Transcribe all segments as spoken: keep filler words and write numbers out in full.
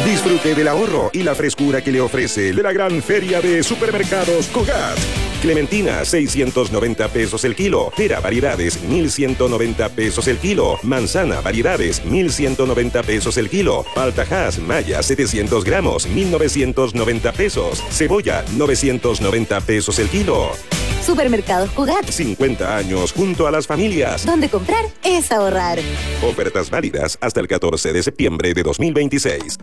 Disfrute del ahorro y la frescura que le ofrece la gran feria de supermercados Cogat. Clementina, seiscientos noventa pesos el kilo. Pera variedades, mil ciento noventa pesos el kilo. Manzana variedades, mil ciento noventa pesos el kilo. Paltajas Maya, setecientos gramos, mil novecientos noventa pesos. Cebolla, novecientos noventa pesos el kilo. Supermercados Cogat. cincuenta años junto a las familias. Donde comprar es ahorrar. Ofertas válidas hasta el catorce de septiembre de dos mil veintiséis.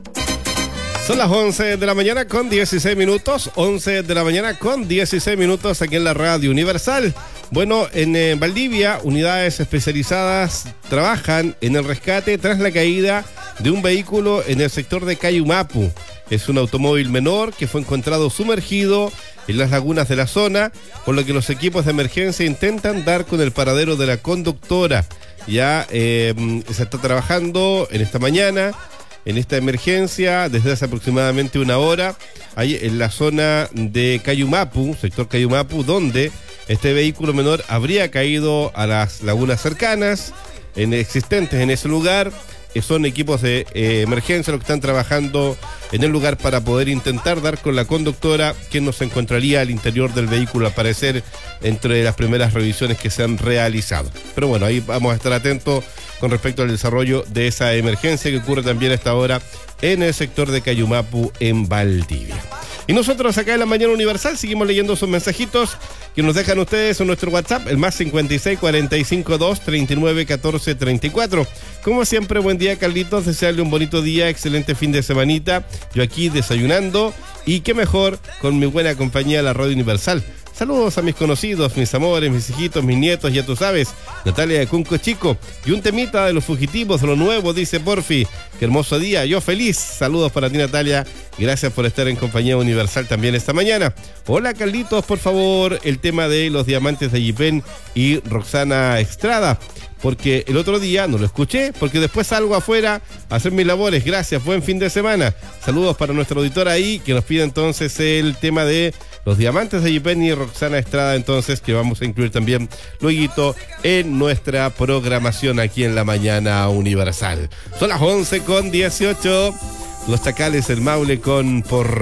Son las once de la mañana con dieciséis minutos, once de la mañana con dieciséis minutos aquí en la Radio Universal. Bueno, en eh, Valdivia, unidades especializadas trabajan en el rescate tras la caída de un vehículo en el sector de Cayumapu. Es un automóvil menor que fue encontrado sumergido en las lagunas de la zona, por lo que los equipos de emergencia intentan dar con el paradero de la conductora. Ya eh, se está trabajando en esta mañana en esta emergencia desde hace aproximadamente una hora, ahí en la zona de Cayumapu, sector Cayumapu, donde este vehículo menor habría caído a las lagunas cercanas, en, existentes en ese lugar. Son equipos de eh, emergencia los que están trabajando en el lugar para poder intentar dar con la conductora, que no se encontraría al interior del vehículo, al parecer, entre las primeras revisiones que se han realizado. Pero bueno, ahí vamos a estar atentos con respecto al desarrollo de esa emergencia que ocurre también a esta hora en el sector de Cayumapu, en Valdivia. Y nosotros acá en la Mañana Universal seguimos leyendo sus mensajitos que nos dejan ustedes en nuestro WhatsApp, el más cincuenta y seis, cuarenta y cinco, dos, treinta y nueve, catorce, treinta y cuatro. Como siempre, buen día, Carlitos, desearle un bonito día, excelente fin de semanita. Yo aquí desayunando, y qué mejor con mi buena compañía, la Radio Universal. Saludos a mis conocidos, mis amores, mis hijitos, mis nietos, ya tú sabes, Natalia de Cunco Chico. Y un temita de los fugitivos, de lo nuevo, dice Porfi. Qué hermoso día, yo feliz. Saludos para ti, Natalia. Gracias por estar en compañía Universal también esta mañana. Hola, Carlitos, por favor, el tema de los diamantes de Yipen y Roxana Estrada. Porque el otro día no lo escuché, porque después salgo afuera a hacer mis labores. Gracias, buen fin de semana. Saludos para nuestro auditor ahí, que nos pide entonces el tema de los diamantes de Yipen y Roxana Estrada, entonces, que vamos a incluir también luego en nuestra programación aquí en la Mañana Universal. Son las once con dieciocho. Los Chacales, el Maule con por